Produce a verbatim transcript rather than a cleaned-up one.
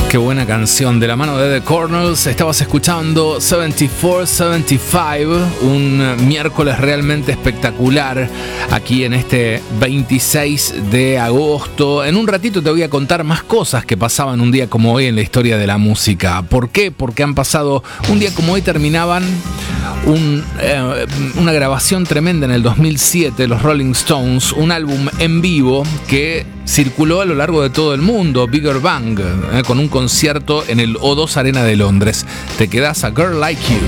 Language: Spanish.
Qué buena canción, de la mano de The Corners. Estabas escuchando setenta y cuatro setenta y cinco, un miércoles realmente espectacular aquí en este veintiséis de agosto. En un ratito te voy a contar más cosas que pasaban un día como hoy en la historia de la música. ¿Por qué? Porque han pasado, un día como hoy terminaban un, eh, una grabación tremenda en el dos mil siete, los Rolling Stones, un álbum en vivo que circuló a lo largo de todo el mundo, Bigger Bang, eh, con un concierto en el O dos Arena de Londres. Te quedás a Girl Like You.